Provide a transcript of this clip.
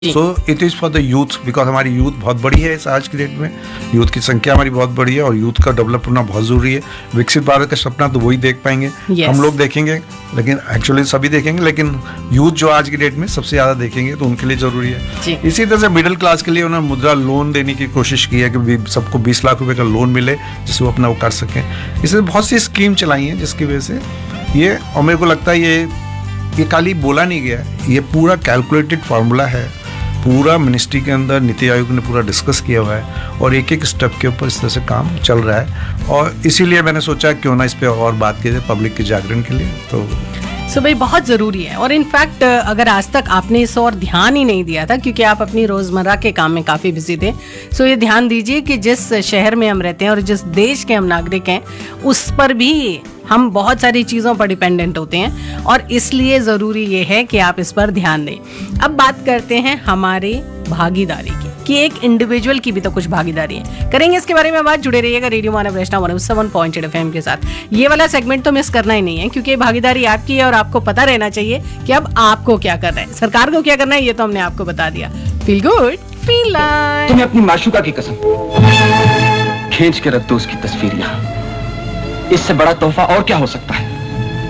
So it is for the youth, because हमारी youth बहुत बड़ी है इस आज की डेट में। यूथ की संख्या हमारी बहुत बड़ी है और यूथ का डेवलप होना बहुत ज़रूरी है। विकसित भारत का सपना तो वही देख पाएंगे, हम लोग देखेंगे, लेकिन एक्चुअली सभी देखेंगे, लेकिन यूथ जो आज की डेट में सबसे ज़्यादा देखेंगे तो उनके लिए ज़रूरी है। इसी तरह से मिडिल क्लास के लिए उन्होंने मुद्रा लोन देने की कोशिश की है कि सबको 20 लाख रुपए का लोन मिले जिससे वो अपना वो कर सकें। इसलिए बहुत सी स्कीम चलाई हैं जिसकी वजह से ये, और मेरे को लगता है ये खाली बोला नहीं गया, ये पूरा कैलकुलेटेड फार्मूला है। पूरा मिनिस्ट्री के अंदर नीति आयोग ने पूरा डिस्कस किया हुआ है और एक एक स्टेप के ऊपर इस तरह से काम चल रहा है। और इसीलिए मैंने सोचा क्यों ना इस पे और बात की जाए पब्लिक के जागरण के लिए। तो भाई बहुत ज़रूरी है। और इनफैक्ट अगर आज तक आपने इस और ध्यान ही नहीं दिया था क्योंकि आप अपनी रोज़मर्रा के काम में काफ़ी बिजी थे, सो ये ध्यान दीजिए कि जिस शहर में हम रहते हैं और जिस देश के हम नागरिक हैं उस पर भी हम बहुत सारी चीज़ों पर डिपेंडेंट होते हैं और इसलिए ज़रूरी ये है कि आप इस पर ध्यान दें। अब बात करते हैं हमारी भागीदारी की कि एक इंडिविजुअल की भी तो कुछ भागीदारी है। करेंगे इसके बारे में बात, जुड़े रहिएगा रेडियो मानव वैष्णव 107.8 FM के साथ। ये वाला सेगमेंट तो मिस करना ही नहीं है क्योंकि भागीदारी आपकी है और आपको पता रहना चाहिए कि अब आपको क्या करना है, सरकार को क्या करना है, ये तो हमने आपको बता दिया। Feel good feel like. तुम्हें अपनी माशूका की कसम खींच के रख दो उसकी तस्वीर यहाँ। इससे बड़ा तोहफा और क्या हो सकता है।